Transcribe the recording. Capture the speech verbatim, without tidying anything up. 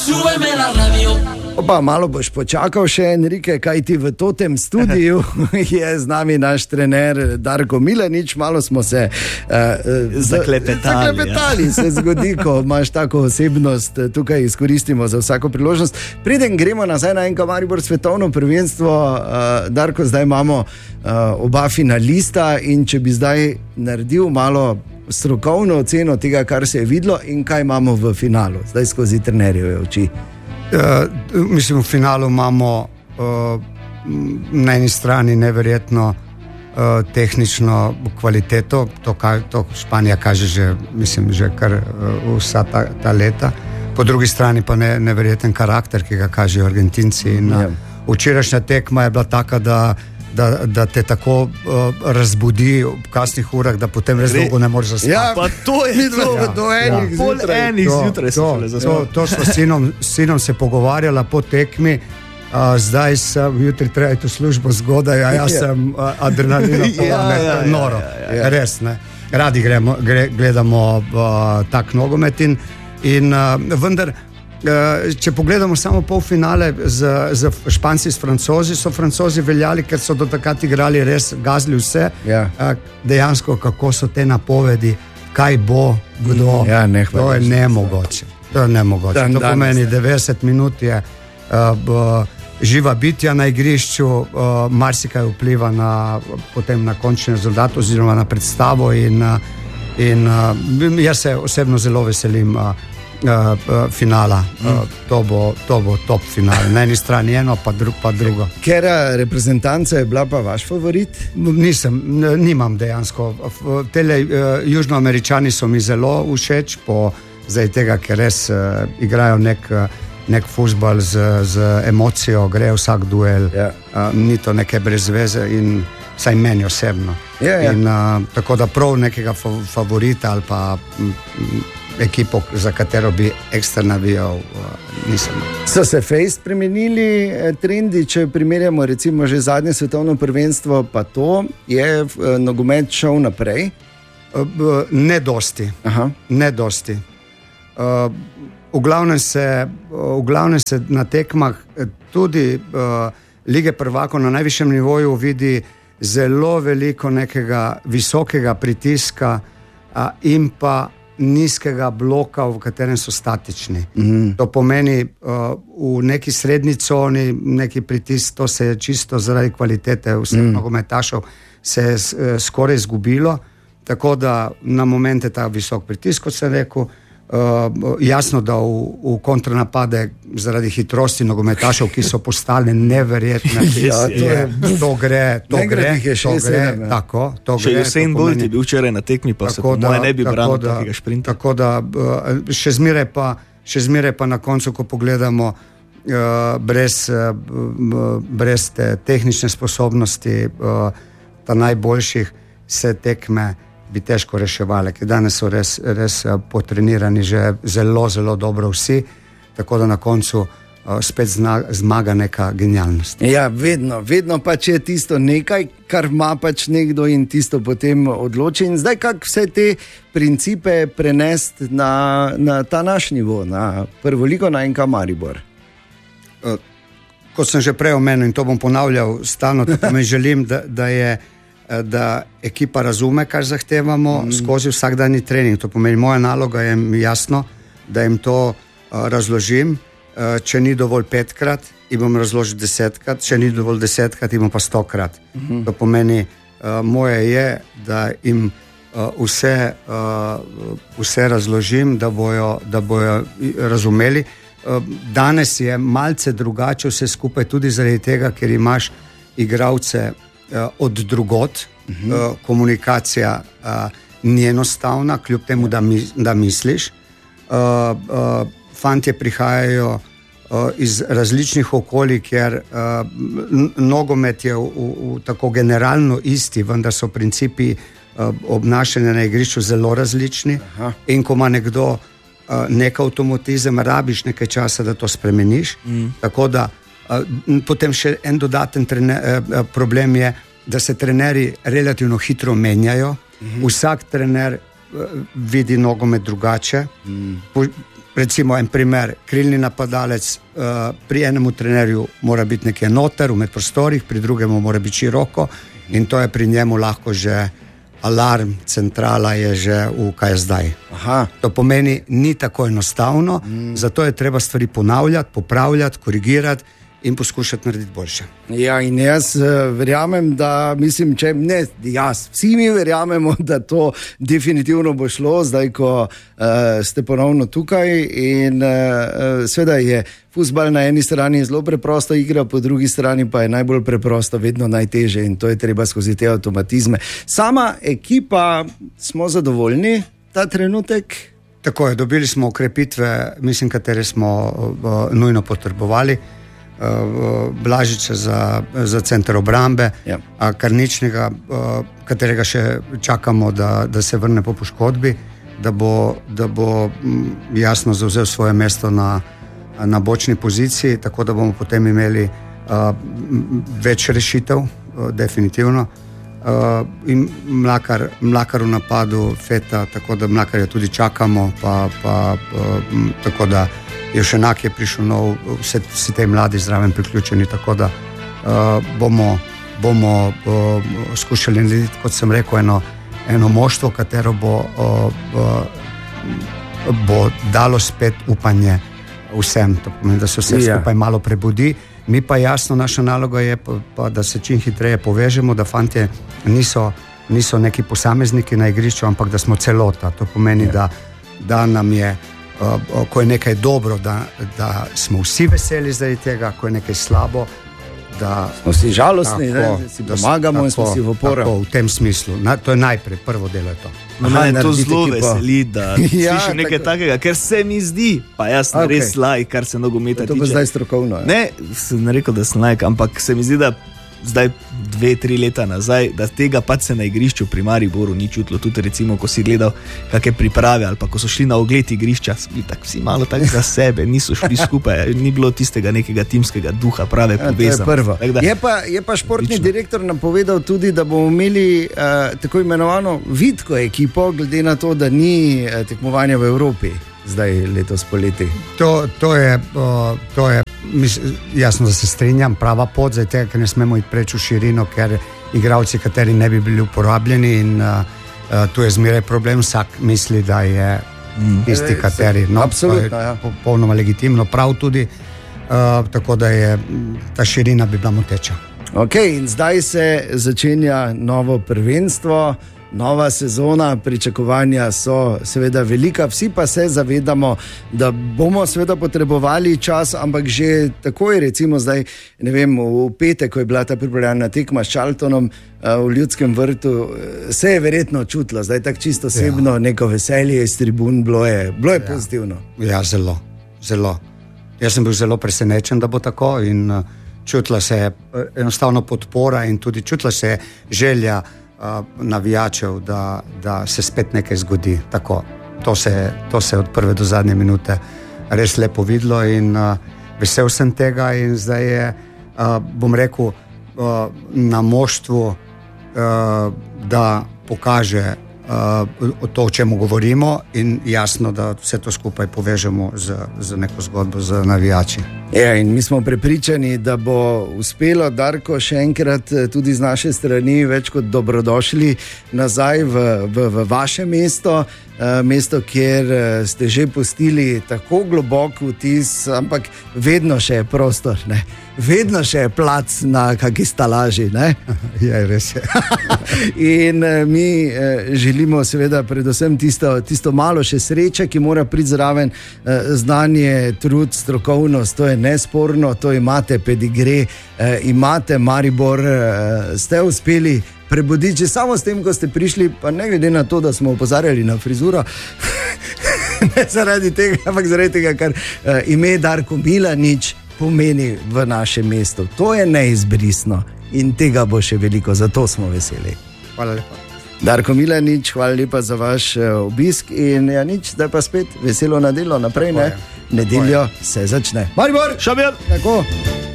Súbeme la radio. Opa, malo boš počakal še, Enrique, kaj ti v totem studiu je z nami naš trener Darko Milanič. Malo smo se uh, zaklepetali. Zaklepetali ja. Se zgodi, ko imaš tako osebnost, tukaj izkoristimo za vsako priložnost. Preden gremo nazaj na Enka Maribor svetovno prvenstvo, uh, Darko, zdaj imamo uh, oba finalista in če bi zdaj naredil malo strokovno oceno tega, kar se je videlo in kaj imamo v finalu, zdaj skozi trenerjeve oči. Uh, mislim, v finalu imamo uh, na eni strani neverjetno uh, tehnično kvaliteto, to, kaj, to Španija kaže že, mislim, že kar uh, vsa ta, ta leta, po drugi strani pa ne, neverjeten karakter, ki ga kažejo Argentinci. In, uh, včerajšnja tekma je bila taka, da Da, da te tako uh, razbudi v kasnih urah, da potem res dolgo ne moreš zaspati. Ja, pa to je to, ja, do enih ja. Pol zjutraj. enih zjutraj to, to, to, to smo s sinom, sinom se pogovarjala po tekmi, uh, zdaj sem jutri treba iti v službo zgodaj, a jaz sem uh, adrenalina ja, ja, ja, noro, ja, ja. Res ne. Radi gremo, gre, gledamo uh, tak nogomet in, in uh, vendar če pogledamo samo polfinale z, z Španci s Francozi, so Francozi veljali, ker so do takrat igrali res, gazili vse, ja. Dejansko kako so te napovedi, kaj bo, kdo, ja, ne, to je nemogoče. To je nemogoče. Dan, to pomeni devetdeset minut je uh, živa bitja na igrišču, uh, marsikaj vpliva na, potem na končni rezultat oziroma na predstavo in, in uh, jaz se osebno zelo veselim uh, Uh, uh, finala, uh, to, bo, to bo top finale. Na eni strani eno, pa, dru, pa drugo. Kera reprezentanca je bila pa vaš favorit? Nisem, nimam dejansko. Tele uh, Južnoameričani so mi zelo všeč, po zdaj tega, ker res uh, igrajo nek, nek fuzbal z, z emocijo, gre vsak duel, ja. uh, ni to neke brez veze in vsaj meni osebno. Ja, ja. In, uh, tako da prav nekega favorita ali pa m, m, ekipo, za katero bi ekstra navijal, nisem. So se fejst spremenili trendi, če primerjamo recimo že zadnje svetovno prvenstvo, pa to je nogomet šel naprej? Ne dosti. Aha. Ne dosti. V glavnem se, v glavnem se na tekmah tudi Lige prvakov na najvišjem nivoju vidi zelo veliko nekega visokega pritiska in pa nizkega bloka, v katerem so statični. Mm. To pomeni, uh, v neki srednji coni, neki pritisk, to se je čisto zaradi kvalitete vseh mm. nogometašov se je uh, skoraj izgubilo, tako da na momente ta visok pritisk, kot sem rekel, uh, jasno, da v, v kontranapade zaradi hitrosti nogometašov, ki so postali neverjetne. Ja, to, je, to gre, to gre, to gre, tako, to še gre. Usain Bolt je bil včeraj na tekmi, pa se po moje ne bi branil takega šprinta. Tako da še zmeraj pa, še zmeraj pa na koncu, ko pogledamo uh, brez, uh, brez te tehnične sposobnosti uh, ta najboljših, se tekme bi težko reševali, ker danes so res, res potrenirani že zelo, zelo dobro vsi, tako da na koncu uh, spet zna, zmaga neka genialnost. Ja, vedno, vedno pač je tisto nekaj, kar ima pač nekdo in tisto potem odloči. In zdaj kako vse te principe prenesti na, na ta naš nivo, na prvo ligo, na Enka Maribor? Uh, kot sem že prej omenil in to bom ponavljal stalno, tako me želim, da, da je da ekipa razume, kar zahtevamo mm. skozi vsakdanji trening. To pomeni, moja naloga je jasno, da jim to uh, razložim. Uh, če ni dovolj petkrat, jim bom razložil desetkrat, če ni dovolj desetkrat, jim bom pa stokrat. Mm-hmm. To pomeni, uh, moje je, da jim uh, vse, uh, vse razložim, da bojo, da bojo razumeli. Uh, danes je malce drugače vse skupaj, tudi zaradi tega, ker imaš igralce od drugot, uh-huh. uh, komunikacija uh, ni enostavna, kljub temu, da, mi, da misliš. Uh, uh, fantje prihajajo uh, iz različnih okolij, ker uh, nogomet je v, v, v tako generalno isti, vendar so principi uh, obnašanja na igrišču zelo različni. Aha. In ko ima nekdo uh, nek avtomatizem, rabiš nekaj časa, da to spremeniš. Mm. Tako da potem še en dodaten trener, problem je, da se trenerji relativno hitro menjajo. Mm-hmm. Vsak trener vidi nogomet drugače. Mm. recimo en primer, krilni napadalec, uh, pri enemu trenerju mora biti nekje noter v medprostorih, pri drugemu mora biti široko in to je pri njemu lahko že alarm, centrala je že v kaj je zdaj. Aha. To pomeni, ni tako enostavno, mm. zato je treba stvari ponavljati, popravljati, korigirati in poskušati narediti boljše. Ja, in jaz uh, verjamem, da mislim, če ne jaz, vsi mi verjamemo, da to definitivno bo šlo, zdaj, ko uh, ste ponovno tukaj in uh, seveda je fuzbal na eni strani zelo preprosta igra, po drugi strani pa je najbolj preprosto vedno najteže in to je treba skozi te avtomatizme. Sama ekipa, smo zadovoljni ta trenutek? Tako je, dobili smo ukrepitve, mislim, katere smo uh, nujno potrebovali. Blažiča za, za center obrambe, ja. Karničnega, katerega še čakamo, da, da se vrne po poškodbi, da bo, da bo jasno zavzel svoje mesto na, na bočni poziciji, tako da bomo potem imeli uh, več rešitev, uh, definitivno. Uh, in Mlakar, Mlakar v napadu, Feta, tako da Mlakarja tudi čakamo, pa, pa uh, tako da Jevšenak je prišel nov, vse, vsi te mladi zraven priključeni, tako da uh, bomo, bomo uh, skušali narediti, kot sem rekel, eno, eno moštvo, katero bo, uh, uh, bo dalo spet upanje vsem, to pomeni, da se vse ja. skupaj malo prebudi. Mi pa jasno, naša naloga je, pa, pa, da se čim hitreje povežemo, da fantje niso, niso neki posamezniki na igrišču, ampak da smo celota. To pomeni, ja. da, da nam je Uh, ko je nekaj dobro, da, da smo vsi veseli zaradi tega, ko je nekaj slabo, da smo vsi žalostni, tako, ne, si pomagamo tako, in smo si v oporu. Tako, v tem smislu. Na, to je najprej, prvo delo je to. No, mene to zelo veseli, da ja, slišim nekaj tako. takega, ker se mi zdi, pa jaz sem okay. res lajk, kar se nogometa tiče. To bo zdaj strokovno. Ne, sem rekel, da sem lajk, ampak se mi zdi, da zdaj dve, tri leta nazaj, da tega pač se na igrišču pri Mariboru ni čutilo. Tudi recimo, ko si gledal kakšne priprave ali pa ko so šli na ogled igrišča, so bili tak, vsi malo tak za sebe, niso šli skupaj, ni bilo tistega nekega timskega duha, prave povezanosti. Ja, je, je pa športni lično. Direktor nam povedal tudi, da bomo imeli uh, tako imenovano vitko ekipo, glede na to, da ni uh, tekmovanja v Evropi zdaj letos poleti. To, to je, uh, to je Mislim, jasno, da se strinjam, prava pot za tega, ker ne smemo iti preč v širino, ker igralci, kateri ne bi bili uporabljeni in uh, uh, tu je zmeraj problem, vsak misli, da je mm. tisti, kateri. No, absolutno, ja. Popolnoma legitimno, prav tudi, uh, tako da je ta širina bi bila moteča. Ok, in zdaj se začenja novo prvenstvo, nova sezona, pričakovanja so seveda velika, vsi pa se zavedamo, da bomo seveda potrebovali čas, ampak že takoj, recimo zdaj, ne vem, v petek, ko je bila ta pripravljalna tekma s Charltonom v Ljudskem vrtu, se je verjetno čutilo, zdaj tako čisto osebno, ja. Neko veselje iz tribun, bilo je, bilo je ja. pozitivno. Ja, zelo, zelo. Jaz sem bil zelo presenečen, da bo tako in čutila se je enostavno podpora in tudi čutila se je želja navijačev, da, da se spet nekaj zgodi. Tako, to se, to se od prve do zadnje minute res lepo videlo in uh, vesel sem tega in zdaj je, uh, bom rekel, uh, na moštvu, uh, da pokaže uh, to, o čemu govorimo in jasno, da vse to skupaj povežemo z, z neko zgodbo, z navijači. Ja, in mi smo prepričani, da bo uspelo. Darko, še enkrat tudi z naše strani več kot dobrodošli nazaj v, v, v vaše mesto, mesto, kjer ste že pustili tako globok vtis, ampak vedno še je prostor, ne? Vedno še je plac na kaki stalaži, ne? Ja, res je. In mi želimo seveda predvsem tisto, tisto malo še sreče, ki mora priti zraven, znanje, trud, strokovnost, to je nesporno, to imate pedigre, imate Maribor, ste uspeli prebuditi, že samo s tem, ko ste prišli, pa ne glede na to, da smo opozarjali na frizuro, ne zaradi tega, ampak zaradi tega, kar ime Darko Milanič pomeni v našem mestu. To je neizbrisno in tega bo še veliko, zato smo veseli. Hvala lepa. Darko Milanič, hvala lepa za vaš obisk in ja nič, zdaj pa spet veselo na delo naprej, ne? Nedeljo se začne. Maribor! Šabir! Tako.